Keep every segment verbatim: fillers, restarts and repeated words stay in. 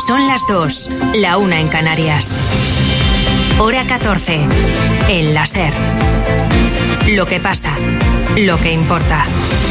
Son las dos, la una en Canarias. Hora catorce, en la SER. Lo que pasa, lo que importa.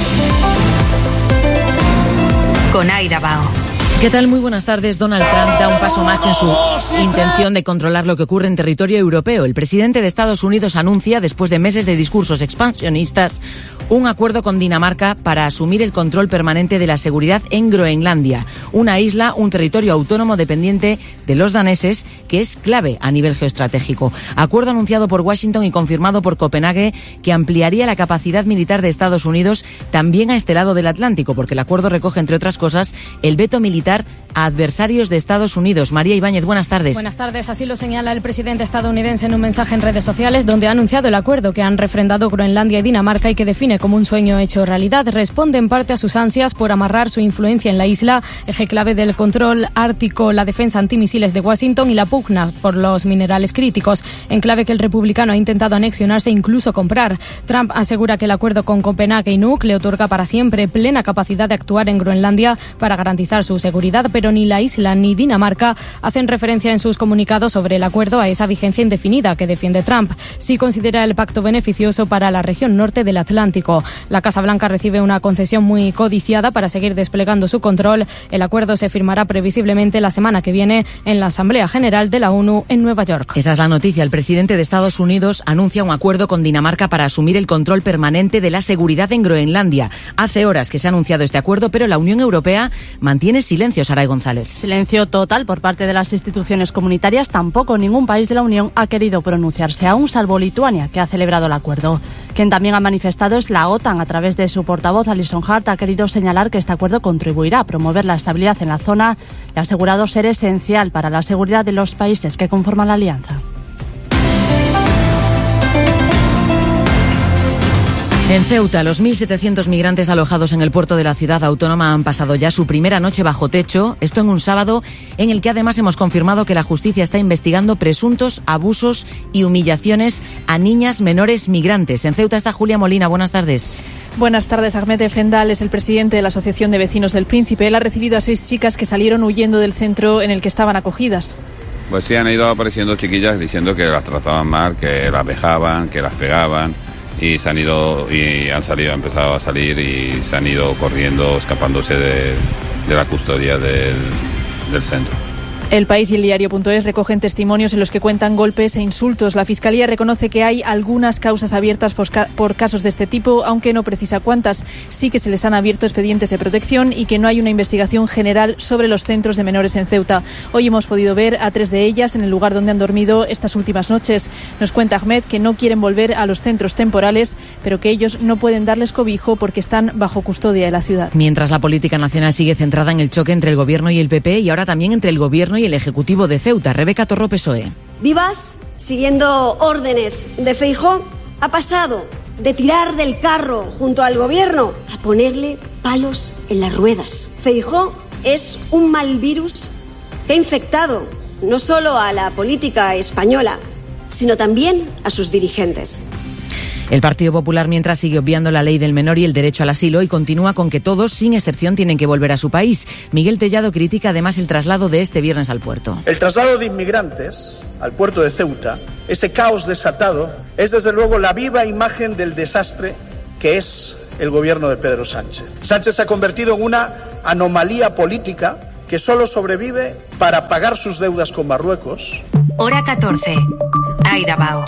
Con Aida Bao. ¿Qué tal? Muy buenas tardes. Donald Trump da un paso más en su intención de controlar lo que ocurre en territorio europeo. El presidente de Estados Unidos anuncia, después de meses de discursos expansionistas, un acuerdo con Dinamarca para asumir el control permanente de la seguridad en Groenlandia, una isla, un territorio autónomo dependiente de los daneses, que es clave a nivel geoestratégico. Acuerdo anunciado por Washington y confirmado por Copenhague, que ampliaría la capacidad militar de Estados Unidos también a este lado del Atlántico, porque el acuerdo recoge, entre otras cosas, el veto militar a adversarios de Estados Unidos. María Ibáñez, buenas tardes. Buenas tardes. Así lo señala el presidente estadounidense en un mensaje en redes sociales, donde ha anunciado el acuerdo que han refrendado Groenlandia y Dinamarca y que define como un sueño hecho realidad. Responde en parte a sus ansias por amarrar su influencia en la isla, eje clave del control ártico, la defensa antimisiles de Washington y la pugna por los minerales críticos, enclave que el republicano ha intentado anexionarse e incluso comprar. Trump asegura que el acuerdo con Copenhague y Nuuk le otorga para siempre plena capacidad de actuar en Groenlandia para garantizar su seguridad, pero ni la isla ni Dinamarca hacen referencia en sus comunicados sobre el acuerdo a esa vigencia indefinida que defiende Trump. Sí considera el pacto beneficioso para la región norte del Atlántico. La Casa Blanca recibe una concesión muy codiciada para seguir desplegando su control. El acuerdo se firmará previsiblemente la semana que viene en la Asamblea General de la ONU en Nueva York. Esa es la noticia. El presidente de Estados Unidos anuncia un acuerdo con Dinamarca para asumir el control permanente de la seguridad en Groenlandia. Hace horas que se ha anunciado este acuerdo, pero la Unión Europea mantiene silencio. Saray González. Silencio total por parte de las instituciones comunitarias. Tampoco ningún país de la Unión ha querido pronunciarse aún, salvo Lituania, que ha celebrado el acuerdo. Quien también ha manifestado es la OTAN. A través de su portavoz, Alison Hart, ha querido señalar que este acuerdo contribuirá a promover la estabilidad en la zona y ha asegurado ser esencial para la seguridad de los países que conforman la alianza. En Ceuta, los mil setecientos migrantes alojados en el puerto de la ciudad autónoma han pasado ya su primera noche bajo techo, esto en un sábado en el que además hemos confirmado que la justicia está investigando presuntos abusos y humillaciones a niñas menores migrantes. En Ceuta está Julia Molina, buenas tardes. Buenas tardes. Ahmed Efendal es el presidente de la Asociación de Vecinos del Príncipe. Él ha recibido a seis chicas que salieron huyendo del centro en el que estaban acogidas. Pues sí, han ido apareciendo chiquillas diciendo que las trataban mal, que las vejaban, que las pegaban. Y se han ido y han salido, han empezado a salir y se han ido corriendo, escapándose de, de la custodia del, del centro. El País y el Diario punto es recogen testimonios en los que cuentan golpes e insultos. La Fiscalía reconoce que hay algunas causas abiertas por, por casos de este tipo, aunque no precisa cuántas. Sí que se les han abierto expedientes de protección y que no hay una investigación general sobre los centros de menores en Ceuta. Hoy hemos podido ver a tres de ellas en el lugar donde han dormido estas últimas noches. Nos cuenta Ahmed que no quieren volver a los centros temporales, pero que ellos no pueden darles cobijo porque están bajo custodia de la ciudad. Mientras la política nacional sigue centrada en el choque entre el Gobierno y el P P y ahora también entre el Gobierno y el Ejecutivo de Ceuta. Rebeca Torro, P S O E. Vivas, siguiendo órdenes de Feijóo, ha pasado de tirar del carro junto al Gobierno a ponerle palos en las ruedas. Feijóo es un mal virus que ha infectado no solo a la política española, sino también a sus dirigentes. El Partido Popular, mientras, sigue obviando la ley del menor y el derecho al asilo y continúa con que todos, sin excepción, tienen que volver a su país. Miguel Tellado critica además el traslado de este viernes al puerto. El traslado de inmigrantes al puerto de Ceuta, ese caos desatado, es desde luego la viva imagen del desastre que es el gobierno de Pedro Sánchez. Sánchez se ha convertido en una anomalía política que solo sobrevive para pagar sus deudas con Marruecos. Hora catorce. Aida Bao.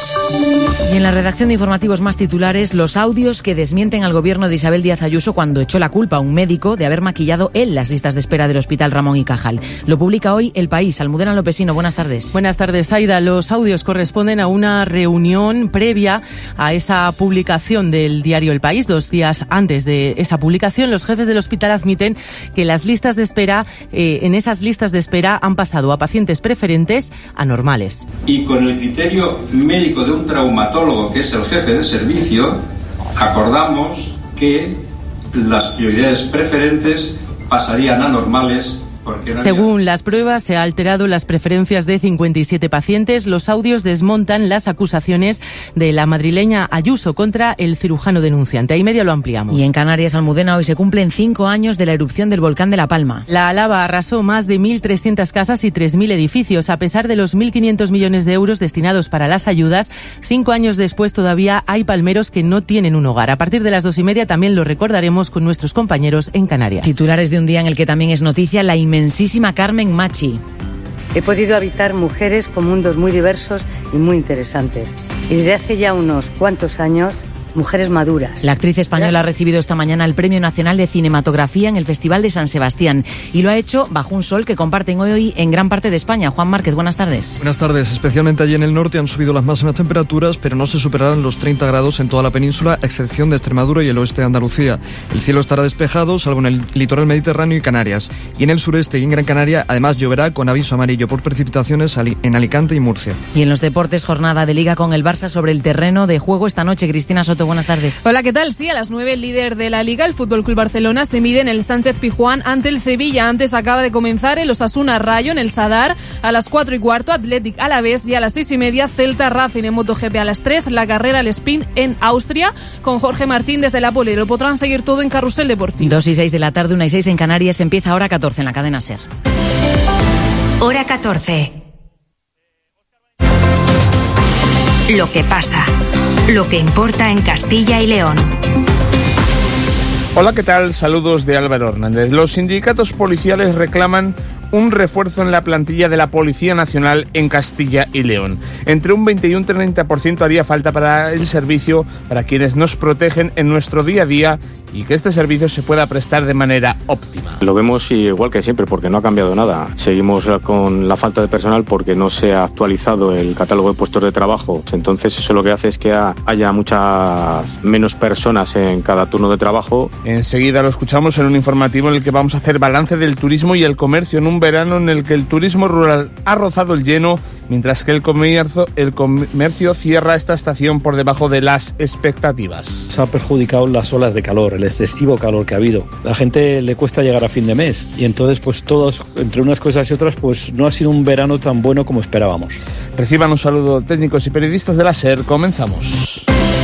Y en la redacción de informativos más titulares, los audios que desmienten al gobierno de Isabel Díaz Ayuso cuando echó la culpa a un médico de haber maquillado él las listas de espera del Hospital Ramón y Cajal. Lo publica hoy El País. Almudena Lopesino, buenas tardes. Buenas tardes, Aida. Los audios corresponden a una reunión previa a esa publicación del diario El País. Dos días antes de esa publicación, los jefes del hospital admiten que las listas de espera, eh, en esas listas de espera han pasado a pacientes preferentes a normales. Y con el criterio médico de un traumatólogo, que es el jefe de servicio, acordamos que las prioridades preferentes pasarían a normales porque no Según había... las pruebas, se ha alterado las preferencias de cincuenta y siete pacientes. Los audios desmontan las acusaciones de la madrileña Ayuso contra el cirujano denunciante. Ahí media lo ampliamos. Y en Canarias, Almudena, hoy se cumplen cinco años de la erupción del volcán de La Palma. La lava arrasó más de mil trescientas casas y tres mil edificios. A pesar de los mil quinientos millones de euros destinados para las ayudas, cinco años después todavía hay palmeros que no tienen un hogar. A partir de las dos y media también lo recordaremos con nuestros compañeros en Canarias. Titulares de un día en el que también es noticia la inmensísima Carmen Machi. He podido habitar mujeres con mundos muy diversos y muy interesantes. Y desde hace ya unos cuantos años, mujeres maduras. La actriz española ha recibido esta mañana el Premio Nacional de Cinematografía en el Festival de San Sebastián y lo ha hecho bajo un sol que comparten hoy en gran parte de España. Juan Márquez, buenas tardes. Buenas tardes. Especialmente allí en el norte han subido las máximas temperaturas, pero no se superarán los treinta grados en toda la península, a excepción de Extremadura y el oeste de Andalucía. El cielo estará despejado, salvo en el litoral mediterráneo y Canarias. Y en el sureste y en Gran Canaria, además lloverá con aviso amarillo por precipitaciones en Alicante y Murcia. Y en los deportes, jornada de Liga con el Barça sobre el terreno de juego esta noche. Cristina Soto, buenas tardes. Hola, ¿qué tal? Sí, a las nueve el líder de la Liga, el F C Barcelona, se mide en el Sánchez Pizjuán ante el Sevilla. Antes acaba de comenzar el Osasuna Rayo en el Sadar. A las cuatro y cuarto, Athletic Alavés, y a las seis y media, Celta Racing. En MotoGP a las tres, la carrera al sprint en Austria con Jorge Martín desde la Pole. Lo podrán seguir todo en Carrusel Deportivo. Dos y seis de la tarde, una y seis en Canarias. Empieza Hora catorce en la cadena SER. Hora catorce. Lo que pasa, lo que importa en Castilla y León. Hola, ¿qué tal? Saludos de Álvaro Hernández. Los sindicatos policiales reclaman un refuerzo en la plantilla de la Policía Nacional en Castilla y León. Entre un veinte y un treinta por ciento haría falta para el servicio, para quienes nos protegen en nuestro día a día, y que este servicio se pueda prestar de manera óptima. Lo vemos igual que siempre, porque no ha cambiado nada. Seguimos con la falta de personal porque no se ha actualizado el catálogo de puestos de trabajo. Entonces eso lo que hace es que haya muchas menos personas en cada turno de trabajo. Enseguida lo escuchamos en un informativo en el que vamos a hacer balance del turismo y el comercio en un verano en el que el turismo rural ha rozado el lleno, mientras que el comercio, el comercio cierra esta estación por debajo de las expectativas. Se ha perjudicado las olas de calor, el excesivo calor que ha habido. A la gente le cuesta llegar a fin de mes y entonces pues todos, entre unas cosas y otras, pues no ha sido un verano tan bueno como esperábamos. Reciban un saludo técnicos y periodistas de la SER. Comenzamos.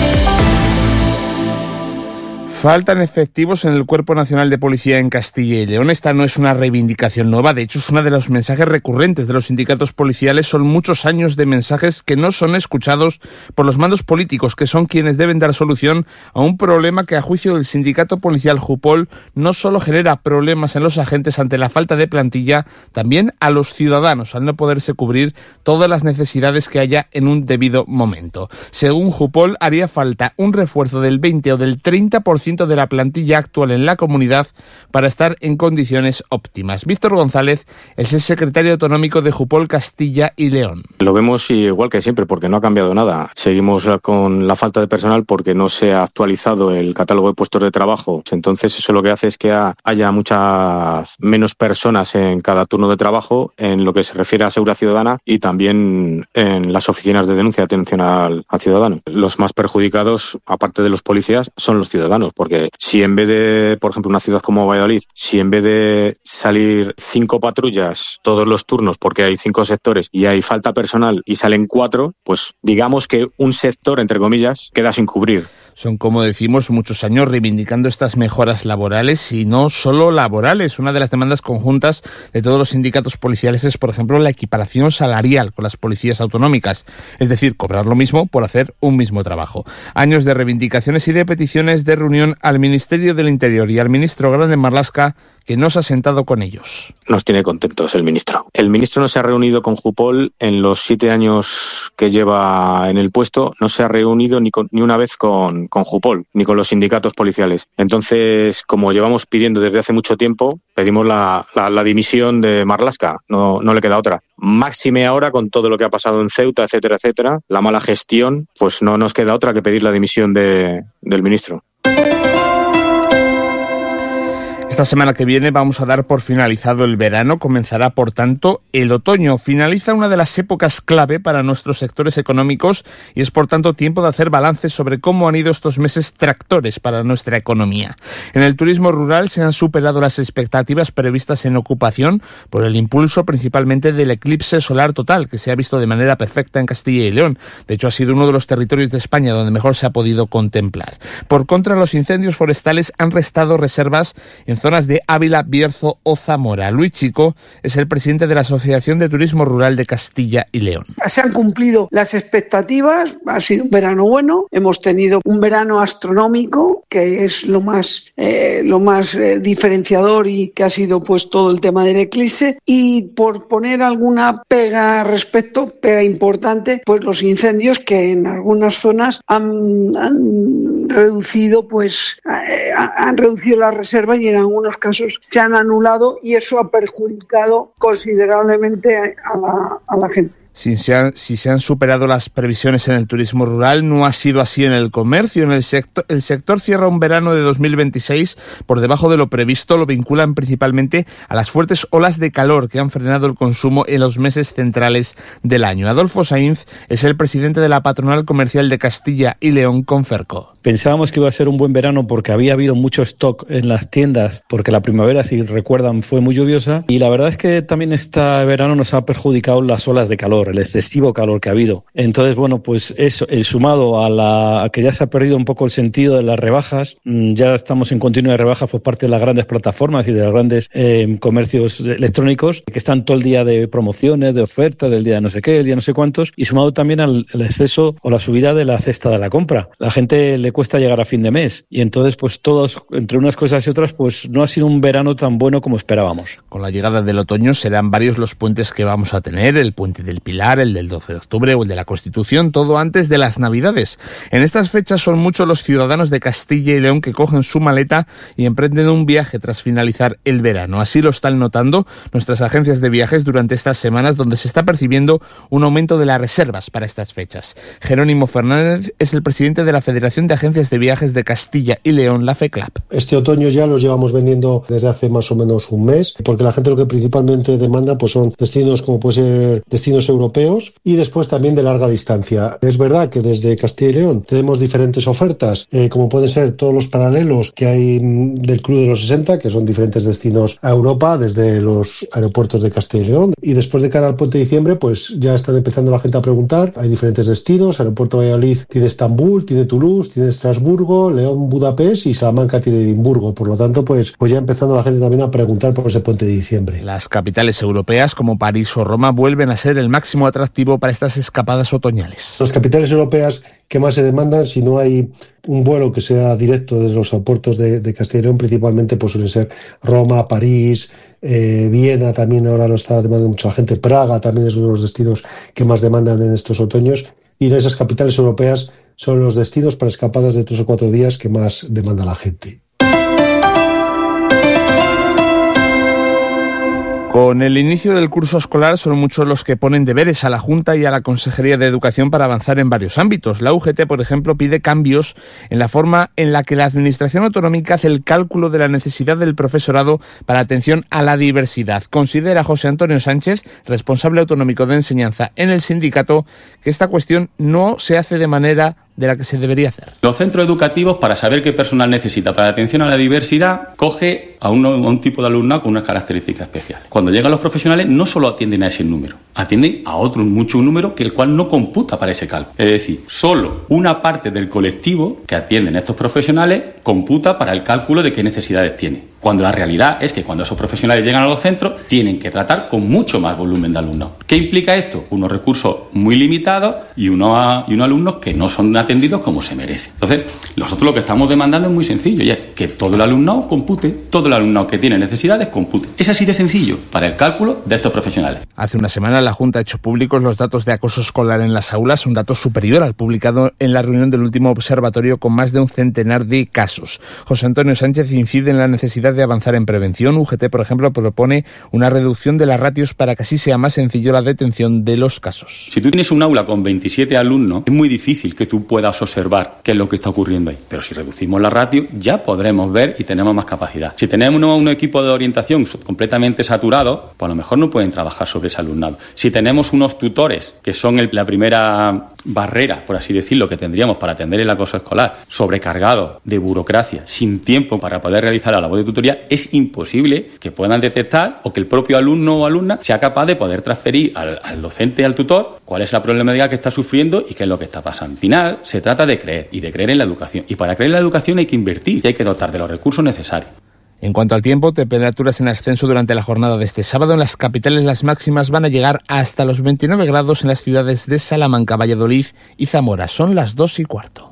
Faltan efectivos en el Cuerpo Nacional de Policía en Castilla y León. Esta no es una reivindicación nueva, de hecho es uno de los mensajes recurrentes de los sindicatos policiales. Son muchos años de mensajes que no son escuchados por los mandos políticos, que son quienes deben dar solución a un problema que, a juicio del sindicato policial Jupol, no solo genera problemas en los agentes ante la falta de plantilla, también a los ciudadanos al no poderse cubrir todas las necesidades que haya en un debido momento. Según Jupol, haría falta un refuerzo del veinte o del treinta por ciento de la plantilla actual en la comunidad para estar en condiciones óptimas. Víctor González es el secretario autonómico de Jupol Castilla y León. Lo vemos igual que siempre, porque no ha cambiado nada. Seguimos con la falta de personal porque no se ha actualizado el catálogo de puestos de trabajo. Entonces eso lo que hace es que haya muchas menos personas en cada turno de trabajo en lo que se refiere a seguridad ciudadana y también en las oficinas de denuncia de atención al, al ciudadano. Los más perjudicados, aparte de los policías, son los ciudadanos. Porque si en vez de, por ejemplo, una ciudad como Valladolid, si en vez de salir cinco patrullas todos los turnos, porque hay cinco sectores y hay falta personal y salen cuatro, pues digamos que un sector, entre comillas, queda sin cubrir. Son, como decimos, muchos años reivindicando estas mejoras laborales y no solo laborales. Una de las demandas conjuntas de todos los sindicatos policiales es, por ejemplo, la equiparación salarial con las policías autonómicas, es decir, cobrar lo mismo por hacer un mismo trabajo. Años de reivindicaciones y de peticiones de reunión al Ministerio del Interior y al ministro Grande Marlaska, que no se ha sentado con ellos. Nos tiene contentos el ministro. El ministro no se ha reunido con Jupol en los siete años que lleva en el puesto, no se ha reunido ni, con, ni una vez con, con Jupol, ni con los sindicatos policiales. Entonces, como llevamos pidiendo desde hace mucho tiempo, pedimos la, la, la dimisión de Marlaska, no, no le queda otra. Máxime ahora con todo lo que ha pasado en Ceuta, etcétera, etcétera, la mala gestión, pues no nos queda otra que pedir la dimisión de, del ministro. Esta semana que viene vamos a dar por finalizado el verano, comenzará por tanto el otoño. Finaliza una de las épocas clave para nuestros sectores económicos y es por tanto tiempo de hacer balances sobre cómo han ido estos meses tractores para nuestra economía. En el turismo rural se han superado las expectativas previstas en ocupación por el impulso principalmente del eclipse solar total que se ha visto de manera perfecta en Castilla y León. De hecho, ha sido uno de los territorios de España donde mejor se ha podido contemplar. Por contra, los incendios forestales han restado reservas en zonas de Ávila, Bierzo o Zamora. Luis Chico es el presidente de la Asociación de Turismo Rural de Castilla y León. Se han cumplido las expectativas, ha sido un verano bueno, hemos tenido un verano astronómico, que es lo más, eh, lo más eh, diferenciador y que ha sido pues todo el tema del eclipse. Y por poner alguna pega al respecto, pega importante, pues los incendios que en algunas zonas han, han reducido pues eh, han reducido la reserva y en algunos casos se han anulado y eso ha perjudicado considerablemente a la, a la gente. Si se, han, si se han superado las previsiones en el turismo rural, no ha sido así en el comercio. En el sector, el sector cierra un verano de dos mil veintiséis por debajo de lo previsto. Lo vinculan principalmente a las fuertes olas de calor que han frenado el consumo en los meses centrales del año. Adolfo Sainz es el presidente de la Patronal Comercial de Castilla y León, Conferco. Pensábamos que iba a ser un buen verano porque había habido mucho stock en las tiendas, porque la primavera, si recuerdan, fue muy lluviosa. Y la verdad es que también este verano nos ha perjudicado las olas de calor, el excesivo calor que ha habido. Entonces, bueno, pues eso, el sumado a, la, a que ya se ha perdido un poco el sentido de las rebajas, ya estamos en continua rebajas por parte de las grandes plataformas y de los grandes eh, comercios electrónicos que están todo el día de promociones, de ofertas, del día de no sé qué, el día no sé cuántos, y sumado también al el exceso o la subida de la cesta de la compra. La gente le cuesta llegar a fin de mes y entonces, pues todos, entre unas cosas y otras, pues no ha sido un verano tan bueno como esperábamos. Con la llegada del otoño serán varios los puentes que vamos a tener, el puente del Pilar, el del doce de octubre o el de la Constitución, todo antes de las Navidades. En estas fechas son muchos los ciudadanos de Castilla y León que cogen su maleta y emprenden un viaje tras finalizar el verano. Así lo están notando nuestras agencias de viajes durante estas semanas, donde se está percibiendo un aumento de las reservas para estas fechas. Jerónimo Fernández es el presidente de la Federación de Agencias de Viajes de Castilla y León, la FECLAP. Este otoño ya los llevamos vendiendo desde hace más o menos un mes, porque la gente lo que principalmente demanda pues son destinos como puede ser destinos europeos y después también de larga distancia. Es verdad que desde Castilla y León tenemos diferentes ofertas, eh, como pueden ser todos los paralelos que hay del Club de los sesenta, que son diferentes destinos a Europa desde los aeropuertos de Castilla y León. Y después de cara al puente de diciembre, pues ya están empezando la gente a preguntar. Hay diferentes destinos. Aeropuerto de Valladolid tiene Estambul, tiene Toulouse, tiene Estrasburgo, León, Budapest y Salamanca tiene Edimburgo. Por lo tanto, pues, pues ya empezando la gente también a preguntar por ese puente de diciembre. Las capitales europeas como París o Roma vuelven a ser el máximo atractivo para estas escapadas otoñales. Las capitales europeas que más se demandan, si no hay un vuelo que sea directo desde los aeropuertos de, de Castilla y León, principalmente pues suelen ser Roma, París, eh, Viena también ahora lo está demandando mucha gente, Praga también es uno de los destinos que más demandan en estos otoños, y en esas capitales europeas son los destinos para escapadas de tres o cuatro días que más demanda la gente. Con el inicio del curso escolar son muchos los que ponen deberes a la Junta y a la Consejería de Educación para avanzar en varios ámbitos. La U G T, por ejemplo, pide cambios en la forma en la que la Administración autonómica hace el cálculo de la necesidad del profesorado para atención a la diversidad. Considera José Antonio Sánchez, responsable autonómico de enseñanza en el sindicato, que esta cuestión no se hace de manera de la que se debería hacer. Los centros educativos, para saber qué personal necesita para atención a la diversidad, coge a un, a un tipo de alumnado con unas características especiales. Cuando llegan los profesionales, no solo atienden a ese número, atienden a otro mucho número que el cual no computa para ese cálculo. Es decir, solo una parte del colectivo que atienden estos profesionales computa para el cálculo de qué necesidades tiene. Cuando la realidad es que cuando esos profesionales llegan a los centros, tienen que tratar con mucho más volumen de alumnos. ¿Qué implica esto? Unos recursos muy limitados y unos, y unos alumnos que no son atendidos como se merece. Entonces, nosotros lo que estamos demandando es muy sencillo, y es que todo el alumnado compute, todo el alumnado que tiene necesidades compute. Es así de sencillo para el cálculo de estos profesionales. Hace una semana la Junta ha hecho públicos los datos de acoso escolar en las aulas, un dato superior al publicado en la reunión del último observatorio con más de un centenar de casos. José Antonio Sánchez incide en la necesidad de avanzar en prevención. U G T, por ejemplo, propone una reducción de las ratios para que así sea más sencillo la detención de los casos. Si tú tienes un aula con veintisiete alumnos, es muy difícil que tú puedas observar qué es lo que está ocurriendo ahí. Pero si reducimos la ratio, ya podremos ver y tenemos más capacidad. Si tenemos tenemos un equipo de orientación completamente saturado, pues a lo mejor no pueden trabajar sobre ese alumnado. Si tenemos unos tutores, que son el, la primera barrera, por así decirlo, que tendríamos para atender el acoso escolar, sobrecargado de burocracia, sin tiempo para poder realizar la labor de tutoría, es imposible que puedan detectar o que el propio alumno o alumna sea capaz de poder transferir al, al docente, al tutor, cuál es la problemática que está sufriendo y qué es lo que está pasando. Al final, se trata de creer y de creer en la educación. Y para creer en la educación hay que invertir y hay que dotar de los recursos necesarios. En cuanto al tiempo, temperaturas en ascenso durante la jornada de este sábado. En las capitales las máximas van a llegar hasta los veintinueve grados en las ciudades de Salamanca, Valladolid y Zamora. Son las dos y cuarto.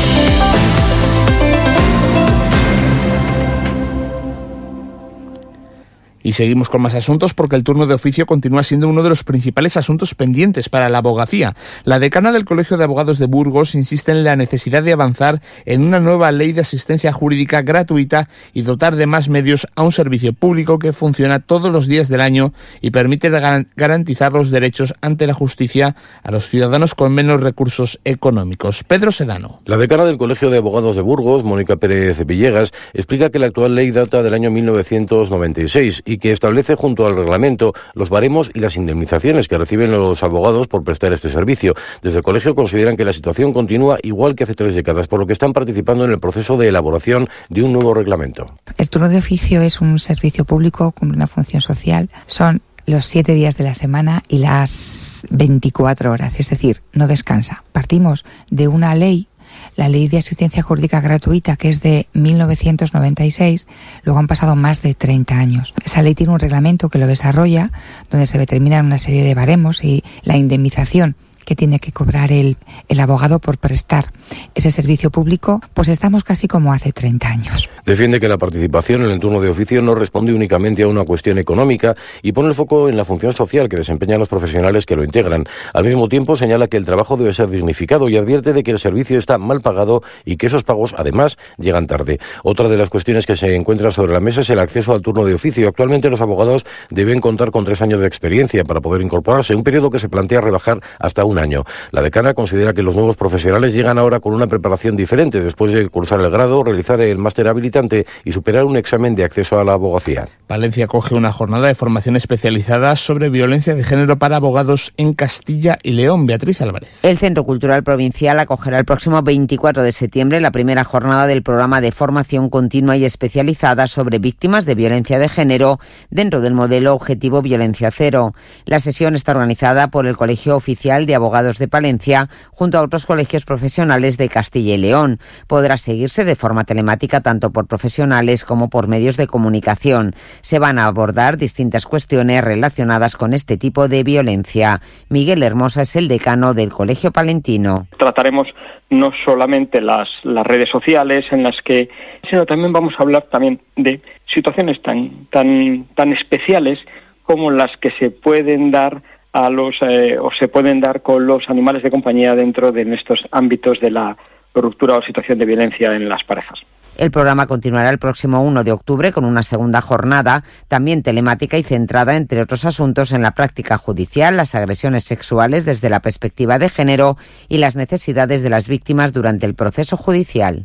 Y seguimos con más asuntos porque el turno de oficio continúa siendo uno de los principales asuntos pendientes para la abogacía. La decana del Colegio de Abogados de Burgos insiste en la necesidad de avanzar en una nueva ley de asistencia jurídica gratuita y dotar de más medios a un servicio público que funciona todos los días del año y permite garantizar los derechos ante la justicia a los ciudadanos con menos recursos económicos. Pedro Sedano. La decana del Colegio de Abogados de Burgos, Mónica Pérez Villegas, explica que la actual ley data del año mil novecientos noventa y seis y que establece junto al reglamento los baremos y las indemnizaciones que reciben los abogados por prestar este servicio. Desde el colegio consideran que la situación continúa igual que hace tres décadas, por lo que están participando en el proceso de elaboración de un nuevo reglamento. El turno de oficio es un servicio público con una función social. Son los siete días de la semana y las veinticuatro horas, es decir, no descansa. Partimos de una ley, la Ley de Asistencia Jurídica Gratuita, que es de mil novecientos noventa y seis, luego han pasado más de treinta años. Esa ley tiene un reglamento que lo desarrolla, donde se determinan una serie de baremos y la indemnización que tiene que cobrar el, el abogado por prestar ese servicio público, pues estamos casi como hace treinta años. Defiende que la participación en el turno de oficio no responde únicamente a una cuestión económica y pone el foco en la función social que desempeñan los profesionales que lo integran. Al mismo tiempo señala que el trabajo debe ser dignificado y advierte de que el servicio está mal pagado y que esos pagos, además, llegan tarde. Otra de las cuestiones que se encuentra sobre la mesa es el acceso al turno de oficio. Actualmente los abogados deben contar con tres años de experiencia para poder incorporarse, un periodo que se plantea rebajar hasta un año. La decana considera que los nuevos profesionales llegan ahora con una preparación diferente después de cursar el grado, realizar el máster habilitante y superar un examen de acceso a la abogacía. Palencia acoge una jornada de formación especializada sobre violencia de género para abogados en Castilla y León. Beatriz Álvarez. El Centro Cultural Provincial acogerá el próximo veinticuatro de septiembre la primera jornada del programa de formación continua y especializada sobre víctimas de violencia de género dentro del modelo Objetivo Violencia Cero. La sesión está organizada por el Colegio Oficial de Abogados de Palencia junto a otros colegios profesionales de Castilla y León. Podrá seguirse de forma telemática tanto por profesionales como por medios de comunicación. Se van a abordar distintas cuestiones relacionadas con este tipo de violencia. Miguel Hermosa es el decano del Colegio Palentino. Trataremos no solamente las, las redes sociales en las que, sino también vamos a hablar también de situaciones tan, tan, tan especiales como las que se pueden dar a los eh, o se pueden dar con los animales de compañía dentro de estos ámbitos de la ruptura o situación de violencia en las parejas. El programa continuará el próximo uno de octubre con una segunda jornada, también telemática y centrada, entre otros asuntos, en la práctica judicial, las agresiones sexuales desde la perspectiva de género y las necesidades de las víctimas durante el proceso judicial.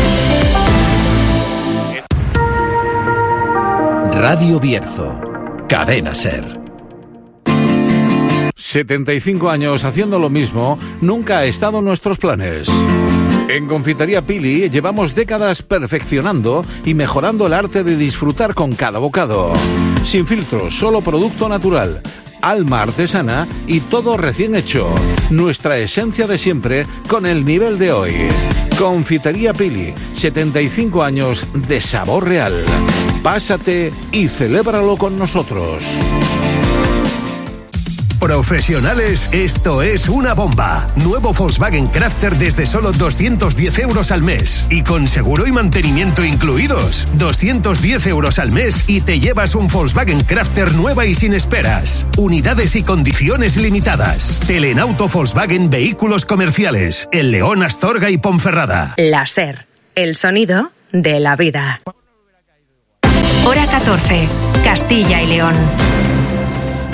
Radio Bierzo, Cadena SER. setenta y cinco años haciendo lo mismo nunca ha estado en nuestros planes. En Confitería Pili llevamos décadas perfeccionando y mejorando el arte de disfrutar con cada bocado. Sin filtros, solo producto natural, alma artesana y todo recién hecho. Nuestra esencia de siempre con el nivel de hoy. Confitería Pili, setenta y cinco años de sabor real. Pásate y celébralo con nosotros. Profesionales, esto es una bomba. Nuevo Volkswagen Crafter desde solo doscientos diez euros al mes. Y con seguro y mantenimiento incluidos. doscientos diez euros al mes y te llevas un Volkswagen Crafter nueva y sin esperas. Unidades y condiciones limitadas. Telenauto Volkswagen Vehículos Comerciales. El León, Astorga y Ponferrada. La SER, el sonido de la vida. Hora catorce, Castilla y León.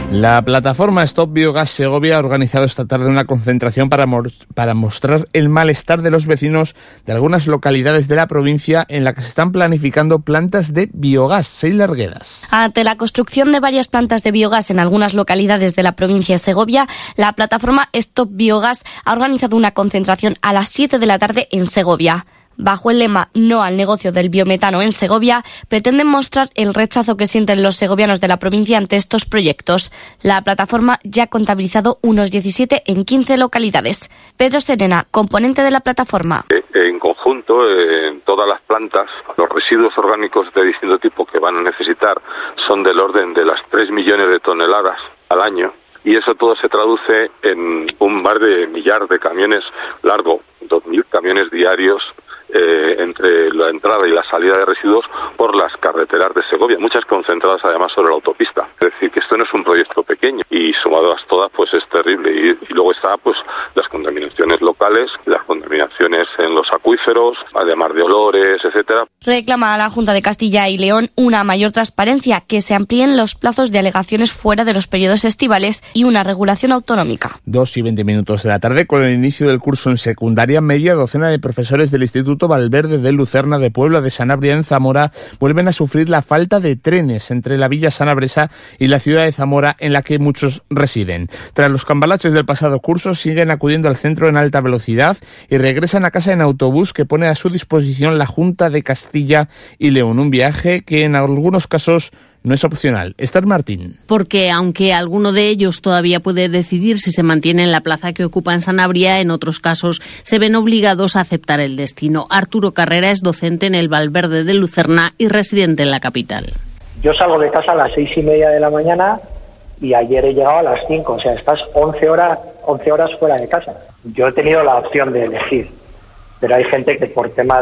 La plataforma Stop Biogás Segovia ha organizado esta tarde una concentración para, mo- para mostrar el malestar de los vecinos de algunas localidades de la provincia en la que se están planificando plantas de biogás. Seis Larguedas. Ante la construcción de varias plantas de biogás en algunas localidades de la provincia de Segovia, la plataforma Stop Biogás ha organizado una concentración a las siete de la tarde en Segovia. Bajo el lema "No al negocio del biometano en Segovia", pretenden mostrar el rechazo que sienten los segovianos de la provincia ante estos proyectos. La plataforma ya ha contabilizado unos diecisiete en quince localidades. Pedro Serena, componente de la plataforma. En conjunto, en todas las plantas, los residuos orgánicos de distinto tipo que van a necesitar son del orden de las tres millones de toneladas al año. Y eso todo se traduce en un mar de millar de camiones largo, dos mil camiones diarios, Eh, entre la entrada y la salida de residuos por las carreteras de Segovia, muchas concentradas además sobre la autopista. Es decir, que esto no es un proyecto pequeño y sumadas todas pues es terrible. Y, y luego está pues las contaminaciones locales, las contaminaciones en los acuíferos, además de olores, etcétera. Reclama a la Junta de Castilla y León una mayor transparencia, que se amplíen los plazos de alegaciones fuera de los periodos estivales y una regulación autonómica. Dos y veinte minutos de la tarde, con el inicio del curso en secundaria, media docena de profesores del Instituto Valverde de Lucerna de Puebla de Sanabria en Zamora vuelven a sufrir la falta de trenes entre la Villa Sanabresa y la ciudad de Zamora, en la que muchos residen. Tras los cambalaches del pasado curso, siguen acudiendo al centro en alta velocidad y regresan a casa en autobús que pone a su disposición la Junta de Castilla y León, un viaje que en algunos casos no es opcional. Esther Martín. Porque aunque alguno de ellos todavía puede decidir si se mantiene en la plaza que ocupa en Sanabria, en otros casos se ven obligados a aceptar el destino. Arturo Carrera es docente en el Valverde de Lucerna y residente en la capital. Yo salgo de casa a las seis y media de la mañana y ayer he llegado a las cinco, o sea, estás once horas, once horas fuera de casa. Yo he tenido la opción de elegir, pero hay gente que por tema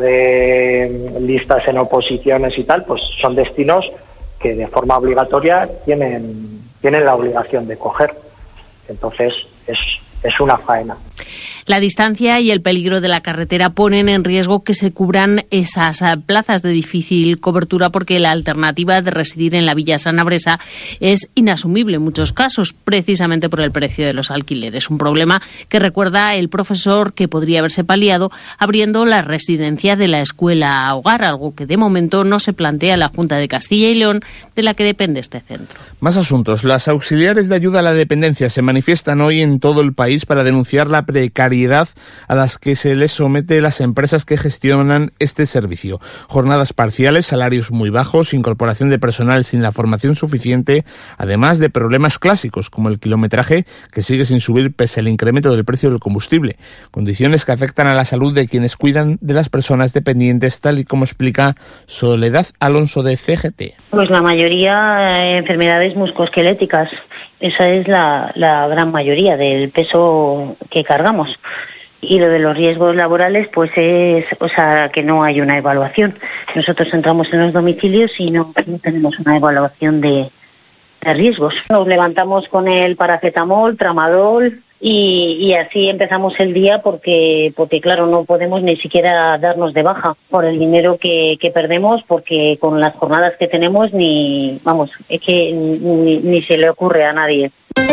de listas en oposiciones y tal, pues son destinos que de forma obligatoria tienen tienen la obligación de coger. Entonces es es una faena. La distancia y el peligro de la carretera ponen en riesgo que se cubran esas plazas de difícil cobertura, porque la alternativa de residir en la Villa Sanabresa es inasumible en muchos casos, precisamente por el precio de los alquileres. Un problema que, recuerda el profesor, que podría haberse paliado abriendo la residencia de la escuela hogar, algo que de momento no se plantea la Junta de Castilla y León, de la que depende este centro. Más asuntos. Las auxiliares de ayuda a la dependencia se manifiestan hoy en todo el país para denunciar la precariedad a las que se les somete las empresas que gestionan este servicio. Jornadas parciales, salarios muy bajos, incorporación de personal sin la formación suficiente, además de problemas clásicos como el kilometraje, que sigue sin subir pese al incremento del precio del combustible. Condiciones que afectan a la salud de quienes cuidan de las personas dependientes, tal y como explica Soledad Alonso de C G T. Pues la mayoría eh, enfermedades musculoesqueléticas. Esa es la, la gran mayoría del peso que cargamos. Y lo de los riesgos laborales, pues es, o sea, que no hay una evaluación. Nosotros entramos en los domicilios y no, no tenemos una evaluación de, de riesgos. Nos levantamos con el paracetamol, tramadol, y, y así empezamos el día, porque, porque claro, no podemos ni siquiera darnos de baja por el dinero que, que perdemos, porque con las jornadas que tenemos ni, vamos, es que ni, ni se le ocurre a nadie.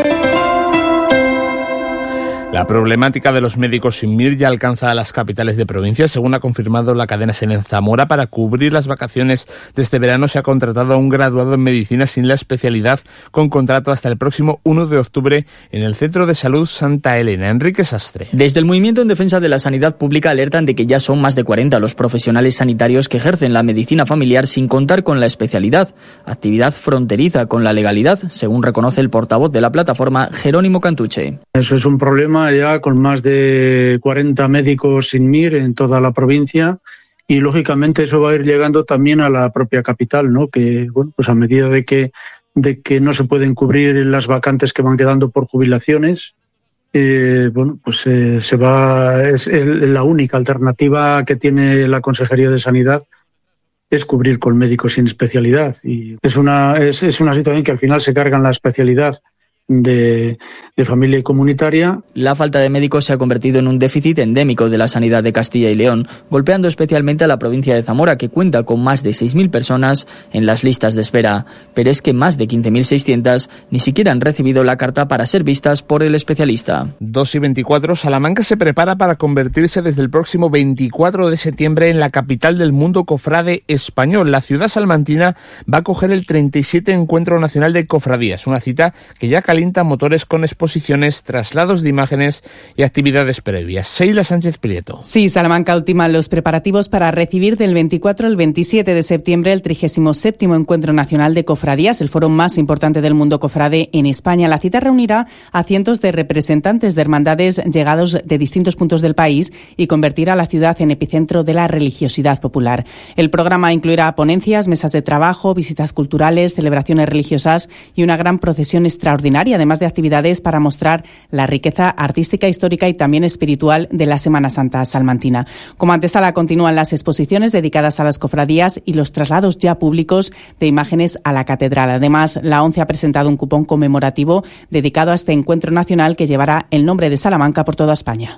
La problemática de los médicos sin M I R ya alcanza a las capitales de provincia. Según ha confirmado la cadena SER en Zamora, para cubrir las vacaciones de este verano se ha contratado a un graduado en medicina sin la especialidad, con contrato hasta el próximo uno de octubre en el Centro de Salud Santa Elena. Enrique Sastre. Desde el Movimiento en Defensa de la Sanidad Pública alertan de que ya son más de cuarenta los profesionales sanitarios que ejercen la medicina familiar sin contar con la especialidad, actividad fronteriza con la legalidad, según reconoce el portavoz de la plataforma, Jerónimo Cantuche. Eso es un problema ya con más de cuarenta médicos sin M I R en toda la provincia, y lógicamente eso va a ir llegando también a la propia capital, ¿no? Que bueno, pues a medida de que de que no se pueden cubrir las vacantes que van quedando por jubilaciones, eh, bueno, pues eh, se va es, es la única alternativa que tiene la Consejería de Sanidad, es cubrir con médicos sin especialidad, y es una es, es una situación que al final se carga en la especialidad. de, de familia comunitaria. La falta de médicos se ha convertido en un déficit endémico de la sanidad de Castilla y León, golpeando especialmente a la provincia de Zamora, que cuenta con más de seis mil personas en las listas de espera. Pero es que más de quince mil seiscientas ni siquiera han recibido la carta para ser vistas por el especialista. dos y veinticuatro, Salamanca se prepara para convertirse desde el próximo veinticuatro de septiembre en la capital del mundo cofrade español. La ciudad salmantina va a acoger el treinta y siete Encuentro Nacional de Cofradías, una cita que ya calienta motores con exposiciones, traslados de imágenes y actividades previas. Seila Sánchez Prieto. Sí, Salamanca ultima los preparativos para recibir del veinticuatro al veintisiete de septiembre el trigésimo séptimo Encuentro Nacional de Cofradías, el foro más importante del mundo cofrade en España. La cita reunirá a cientos de representantes de hermandades llegados de distintos puntos del país y convertirá a la ciudad en epicentro de la religiosidad popular. El programa incluirá ponencias, mesas de trabajo, visitas culturales, celebraciones religiosas y una gran procesión extraordinaria, además de actividades para mostrar la riqueza artística, histórica y también espiritual de la Semana Santa salmantina. Como antesala continúan las exposiciones dedicadas a las cofradías y los traslados ya públicos de imágenes a la catedral. Además, la ONCE ha presentado un cupón conmemorativo dedicado a este encuentro nacional que llevará el nombre de Salamanca por toda España.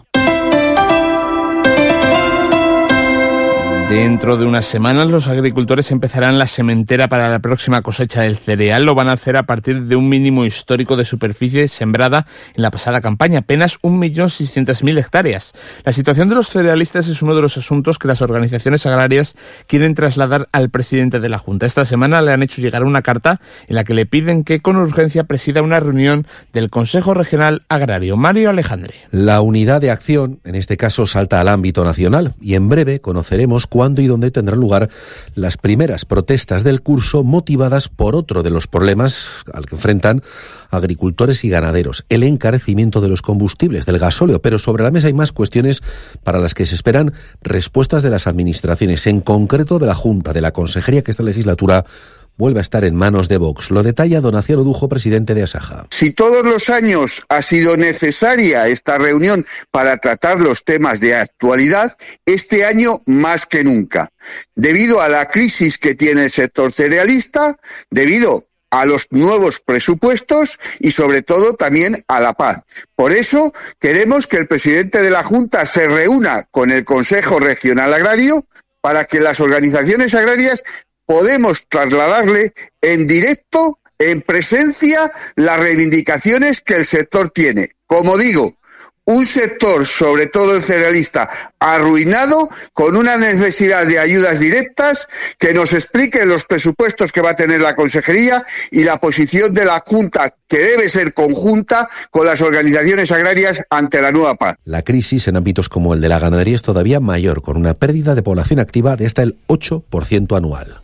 Dentro de unas semanas los agricultores empezarán la sementera para la próxima cosecha del cereal. Lo van a hacer a partir de un mínimo histórico de superficie sembrada en la pasada campaña, apenas un millón seiscientas mil hectáreas. La situación de los cerealistas es uno de los asuntos que las organizaciones agrarias quieren trasladar al presidente de la Junta. Esta semana le han hecho llegar una carta en la que le piden que con urgencia presida una reunión del Consejo Regional Agrario. Mario Alejandre. La unidad de acción, en este caso, salta al ámbito nacional y en breve conoceremos cuándo y dónde tendrán lugar las primeras protestas del curso motivadas por otro de los problemas al que enfrentan agricultores y ganaderos, el encarecimiento de los combustibles, del gasóleo. Pero sobre la mesa hay más cuestiones para las que se esperan respuestas de las administraciones, en concreto de la Junta, de la Consejería, que esta legislatura vuelve a estar en manos de Vox. Lo detalla don Aciano Dujo, presidente de Asaja. Si todos los años ha sido necesaria esta reunión para tratar los temas de actualidad, este año más que nunca, debido a la crisis que tiene el sector cerealista, debido a los nuevos presupuestos y sobre todo también a la paz. Por eso queremos que el presidente de la Junta se reúna con el Consejo Regional Agrario para que las organizaciones agrarias podemos trasladarle en directo, en presencia, las reivindicaciones que el sector tiene. Como digo, un sector, sobre todo el cerealista, arruinado, con una necesidad de ayudas directas, que nos explique los presupuestos que va a tener la Consejería y la posición de la Junta, que debe ser conjunta con las organizaciones agrarias ante la nueva PAC. La crisis en ámbitos como el de la ganadería es todavía mayor, con una pérdida de población activa de hasta el ocho por ciento anual.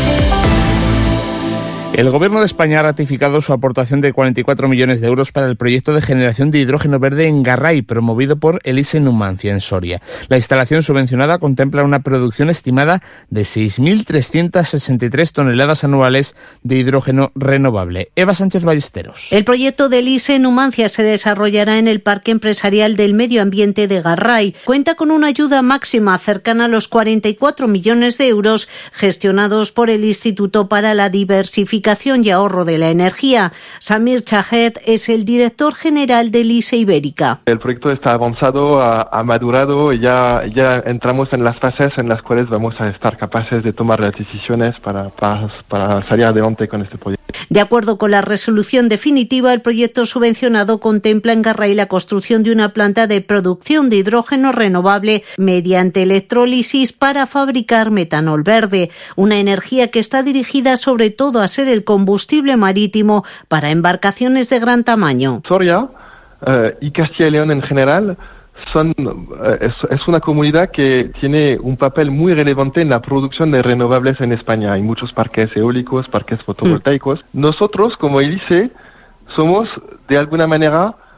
El Gobierno de España ha ratificado su aportación de cuarenta y cuatro millones de euros para el proyecto de generación de hidrógeno verde en Garray, promovido por el I S E Numancia en Soria. La instalación subvencionada contempla una producción estimada de seis mil trescientas sesenta y tres toneladas anuales de hidrógeno renovable. Eva Sánchez Ballesteros. El proyecto del I S E Numancia se desarrollará en el Parque Empresarial del Medio Ambiente de Garray. Cuenta con una ayuda máxima cercana a los cuarenta y cuatro millones de euros gestionados por el Instituto para la Diversificación y Ahorro de la Energía. Samir Chahed es el director general del I S E Ibérica. El proyecto está avanzado, ha, ha madurado y ya, ya entramos en las fases en las cuales vamos a estar capaces de tomar las decisiones para, para, para salir adelante con este proyecto. De acuerdo con la resolución definitiva, el proyecto subvencionado contempla en Garray la construcción de una planta de producción de hidrógeno renovable mediante electrólisis para fabricar metanol verde, una energía que está dirigida sobre todo a ser el combustible marítimo para embarcaciones de gran tamaño. Soria eh, y Castilla y León en general son, eh, es, es una comunidad que tiene un papel muy relevante en la producción de renovables en España. Hay muchos parques eólicos, parques fotovoltaicos. Mm. Nosotros, como el I S E, somos de alguna manera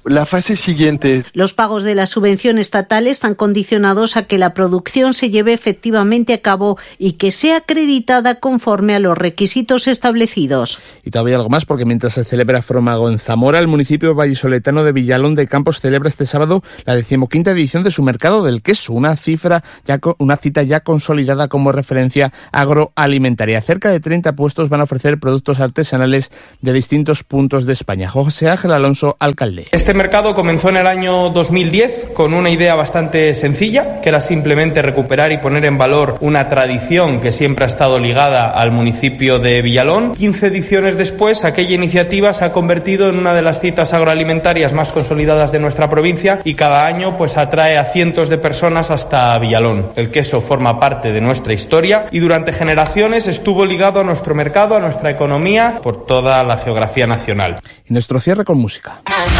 La fase siguiente. Los pagos de la subvención estatal están condicionados a que la producción se lleve efectivamente a cabo y que sea acreditada conforme a los requisitos establecidos. Y todavía algo más, porque mientras se celebra Fromago en Zamora, el municipio vallisoletano de Villalón de Campos celebra este sábado la decimoquinta edición de su mercado del queso, una cifra ya una cita ya consolidada como referencia agroalimentaria. Cerca de treinta puestos van a ofrecer productos artesanales de distintos puntos de España. José Ángel Alonso, alcalde. Este mercado comenzó en el año dos mil diez con una idea bastante sencilla, que era simplemente recuperar y poner en valor una tradición que siempre ha estado ligada al municipio de Villalón. quince ediciones después, aquella iniciativa se ha convertido en una de las citas agroalimentarias más consolidadas de nuestra provincia y cada año pues atrae a cientos de personas hasta Villalón. El queso forma parte de nuestra historia y durante generaciones estuvo ligado a nuestro mercado, a nuestra economía, por toda la geografía nacional. Y nuestro cierre con música.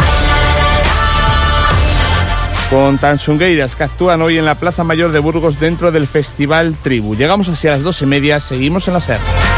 Con Tansungueiras, que actúan hoy en la Plaza Mayor de Burgos dentro del Festival Tribu. Llegamos así a las dos y media, seguimos en la SER.